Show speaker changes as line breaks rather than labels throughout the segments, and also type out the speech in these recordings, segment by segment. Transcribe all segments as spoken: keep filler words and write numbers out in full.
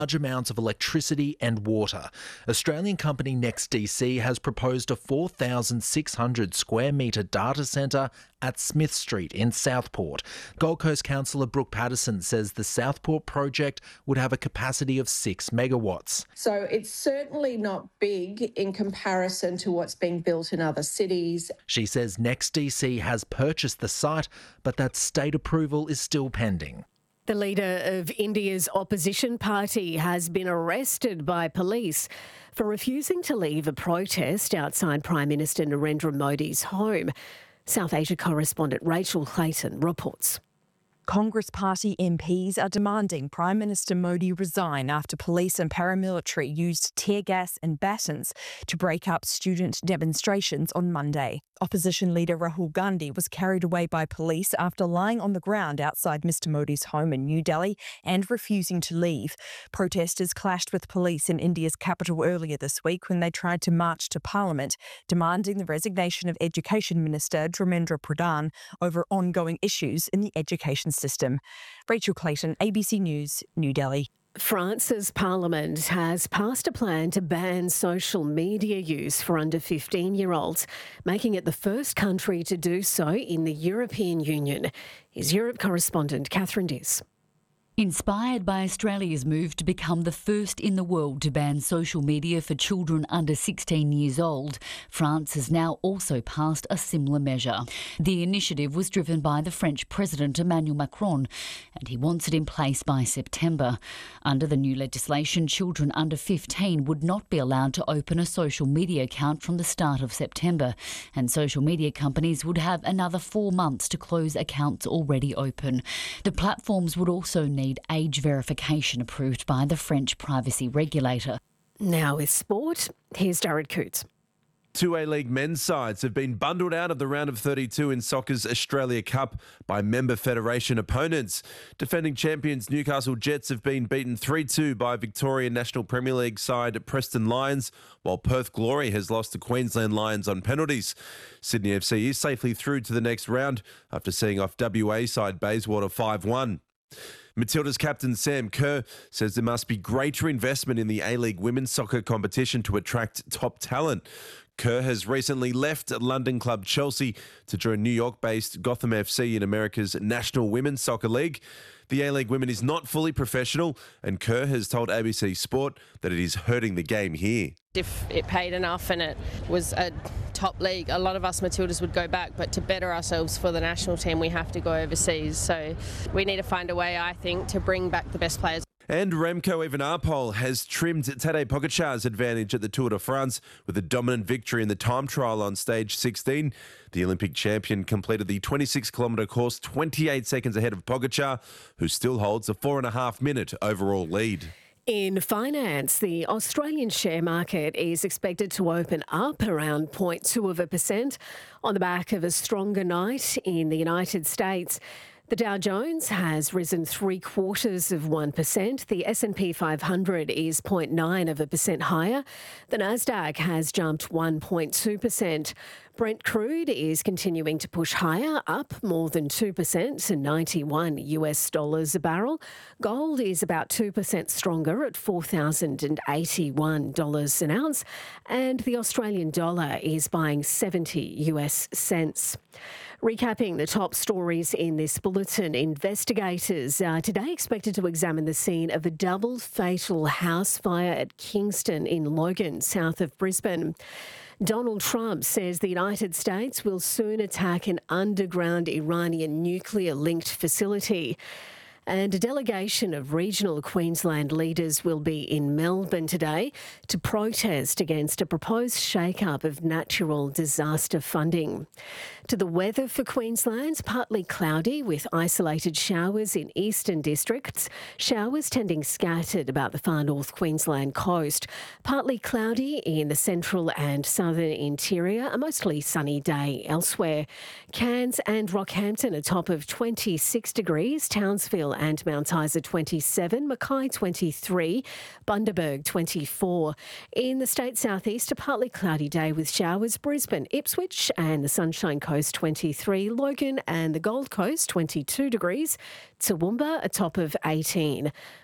large amounts of electricity and water. Australian company NextDC has proposed a four thousand six hundred square metre data centre at Smith Street in Southport. Gold Coast Councillor Brooke Patterson says the Southport project would have a capacity of six megawatts.
So it's certainly not big in comparison to what's being built in other cities.
She says NextDC has purchased the site, but that state approval is still pending.
The leader of India's opposition party has been arrested by police for refusing to leave a protest outside Prime Minister Narendra Modi's home. South Asia correspondent Rachel Clayton reports.
Congress Party M Ps are demanding Prime Minister Modi resign after police and paramilitary used tear gas and batons to break up student demonstrations on Monday. Opposition leader Rahul Gandhi was carried away by police after lying on the ground outside Mr Modi's home in New Delhi and refusing to leave. Protesters clashed with police in India's capital earlier this week when they tried to march to Parliament, demanding the resignation of Education Minister Dharmendra Pradhan over ongoing issues in the education system. Rachel Clayton, A B C News, New Delhi.
France's parliament has passed a plan to ban social media use for under fifteen-year-olds, making it the first country to do so in the European Union. Is Europe correspondent Catherine Diss.
Inspired by Australia's move to become the first in the world to ban social media for children under sixteen years old, France has now also passed a similar measure. The initiative was driven by the French President Emmanuel Macron, and he wants it in place by September. Under the new legislation, children under fifteen would not be allowed to open a social media account from the start of September, and social media companies would have another four months to close accounts already open. The platforms would also need need age verification approved by the French privacy regulator.
Now with sport, here's Jared Coots.
Two A-League men's sides have been bundled out of the round of thirty-two in soccer's Australia Cup by member federation opponents. Defending champions Newcastle Jets have been beaten three two by Victorian National Premier League side Preston Lions, while Perth Glory has lost to Queensland Lions on penalties. Sydney F C is safely through to the next round after seeing off W A side Bayswater five one. Matilda's captain Sam Kerr says there must be greater investment in the A-League women's soccer competition to attract top talent. Kerr has recently left London club Chelsea to join New York-based Gotham F C in America's National Women's Soccer League. The A-League women is not fully professional, and Kerr has told A B C Sport that it is hurting the game here.
If it paid enough and it was a top league, a lot of us Matildas would go back, but to better ourselves for the national team, we have to go overseas. So we need to find a way, I think, to bring back the best players.
And Remco Evenepoel has trimmed Tadej Pogacar's advantage at the Tour de France with a dominant victory in the time trial on stage sixteen. The Olympic champion completed the twenty-six kilometre course twenty-eight seconds ahead of Pogacar, who still holds a four and a half minute overall lead.
In finance, the Australian share market is expected to open up around zero point two of a percent on the back of a stronger night in the United States. The Dow Jones has risen three quarters of one percent. The S and P five hundred is zero point nine of a percent higher. The Nasdaq has jumped one point two percent. Brent crude is continuing to push higher, up more than two percent to ninety-one U S dollars a barrel. Gold is about two percent stronger at four thousand eighty-one dollars an ounce. And the Australian dollar is buying seventy U S cents. Recapping the top stories in this bulletin, investigators are today expected to examine the scene of a double fatal house fire at Kingston in Logan, south of Brisbane. Donald Trump says the United States will soon attack an underground Iranian nuclear-linked facility. And a delegation of regional Queensland leaders will be in Melbourne today to protest against a proposed shake-up of natural disaster funding. To the weather for Queensland, partly cloudy with isolated showers in eastern districts. Showers tending scattered about the far north Queensland coast. Partly cloudy in the central and southern interior. A mostly sunny day elsewhere. Cairns and Rockhampton a top of twenty-six degrees. Townsville and Mount Isa twenty-seven. Mackay twenty-three. Bundaberg twenty-four. In the state southeast, a partly cloudy day with showers. Brisbane, Ipswich and the Sunshine Coast twenty-three. Logan and the Gold Coast twenty-two degrees. Toowoomba a top of eighteen.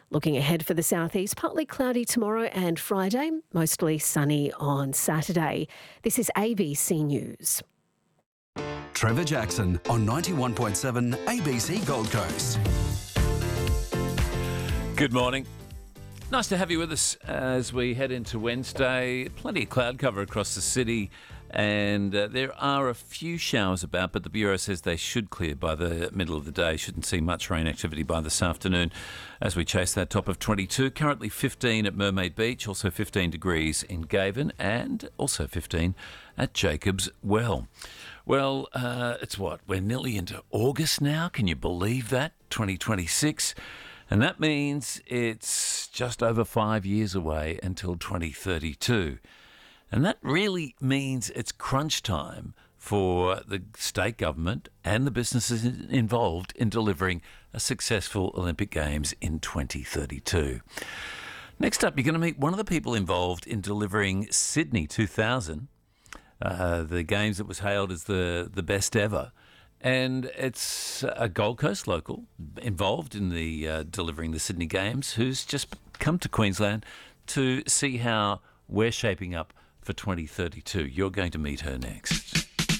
Looking ahead for the southeast, partly cloudy tomorrow and Friday, mostly sunny on Saturday. This is A B C News.
Trevor Jackson on ninety-one point seven A B C Gold Coast.
Good morning. Nice to have you with us as we head into Wednesday. Plenty of cloud cover across the city, and uh, there are a few showers about, but the Bureau says they should clear by the middle of the day. Shouldn't see much rain activity by this afternoon as we chase that top of twenty-two. Currently fifteen at Mermaid Beach, also fifteen degrees in Gaven, and also fifteen at Jacobs Well. Well, uh, it's what? We're nearly into August now. Can you believe that? twenty twenty-six. And that means it's just over five years away until twenty thirty-two. And that really means it's crunch time for the state government and the businesses involved in delivering a successful Olympic Games in twenty thirty-two. Next up, you're going to meet one of the people involved in delivering Sydney two thousand, uh, the Games that was hailed as the, the best ever. And it's a Gold Coast local involved in the uh, delivering the Sydney Games who's just come to Queensland to see how we're shaping up for twenty thirty-two. You're going to meet her next.